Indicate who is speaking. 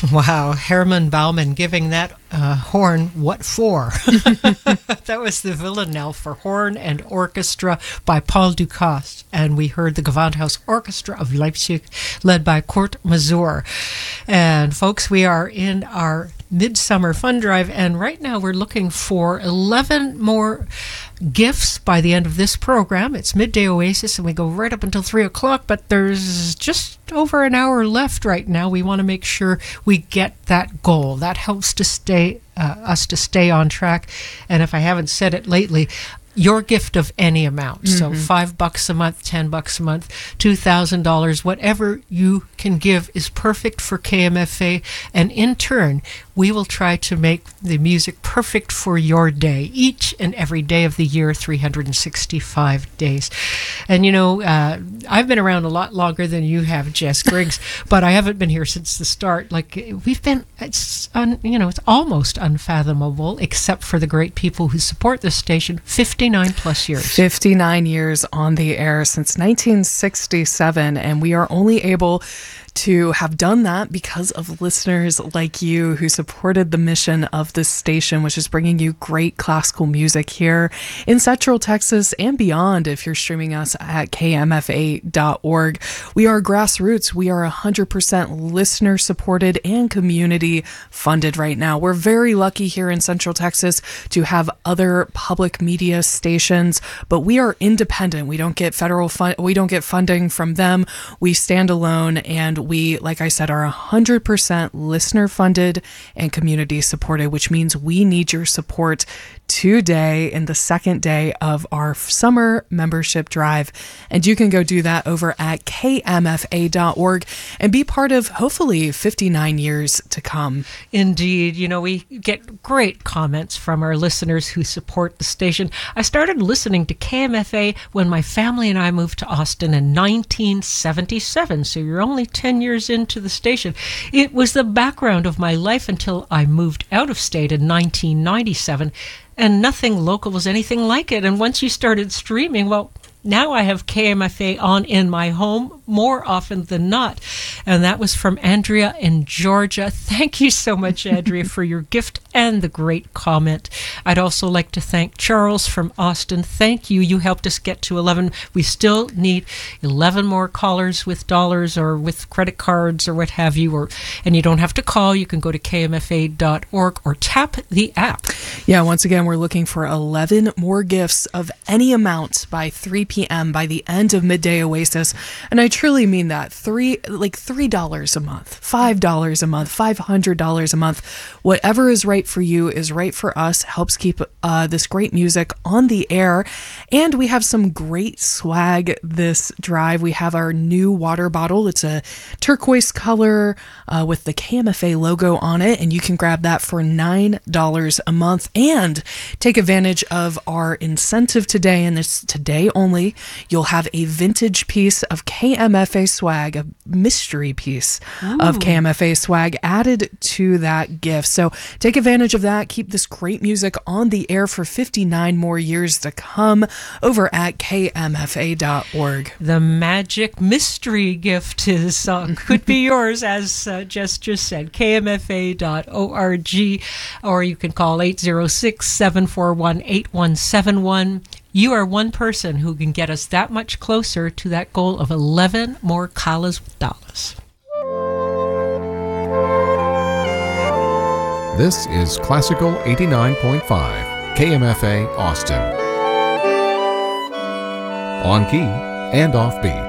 Speaker 1: Wow, Herman Bauman giving that horn what for? That was the Villanelle for horn and orchestra by Paul Dukas, and we heard the Gewandhaus Orchestra of Leipzig led by Kurt Masur. And folks, we are in our Midsummer Fun Drive, and right now we're looking for 11 more gifts by the end of this program. It's Midday Oasis, and we go right up until 3 o'clock, but there's just over an hour left right now. We want to make sure we get that goal. That helps to stay us to stay on track. And if I haven't said it lately, your gift of any amount. So $5 a month, $10 a month, $2,000, whatever you can give is perfect for KMFA. And in turn, we will try to make the music perfect for your day, each and every day of the year, 365 days. And you know, I've been around a lot longer than you have, Jess Griggs, but I haven't been here since the start. Like we've been, it's almost unfathomable, except for the great people who support this station. 59 plus years.
Speaker 2: 59 years on the air since 1967, and we are only able to have done that because of listeners like you who supported the mission of this station, which is bringing you great classical music here in Central Texas and beyond. If you're streaming us at kmfa.org, we are grassroots. We are 100% listener supported and community funded right now. We're very lucky here in Central Texas to have other public media stations, but we are independent. We don't get federal we don't get funding from them. We stand alone, and we, like I said, are 100% listener funded and community supported, which means we need your support today in the second day of our summer membership drive. And you can go do that over at kmfa.org and be part of hopefully 59 years to come.
Speaker 1: Indeed. You know, we get great comments from our listeners who support the station. I started listening to KMFA when my family and I moved to Austin in 1977, so you're only 10 years into the station. It was the background of my life until I moved out of state in 1997, and nothing local was anything like it. And once you started streaming, well, now I have KMFA on in my home more often than not. And that was from Andrea in Georgia. Thank you so much, Andrea, for your gift and the great comment. I'd also like to thank Charles from Austin. Thank you. You helped us get to 11. We still need 11 more callers with dollars or with credit cards or what have you. And you don't have to call. You can go to kmfa.org or tap the app.
Speaker 2: Yeah, once again, we're looking for 11 more gifts of any amount by 3 p.m. by the end of Midday Oasis. And I truly mean that. $3 a month, $5 a month, $500 a month. Whatever is right for you is right for us, helps keep this great music on the air. And we have some great swag this drive. We have our new water bottle. It's a turquoise color with the KMFA logo on it, and you can grab that for $9 a month and take advantage of our incentive today, and it's today only. You'll have a vintage piece of KMFA swag, a mystery piece of KMFA swag added to that gift. So take advantage of that. Keep this great music on the air for 59 more years to come over at kmfa.org.
Speaker 1: The magic mystery gift is could be yours, as Jess just said, kmfa.org, or you can call 806-741-8171. You are one person who can get us that much closer to that goal of 11 more Kalas with dollars.
Speaker 3: This is Classical 89.5, KMFA Austin. On key and off beat.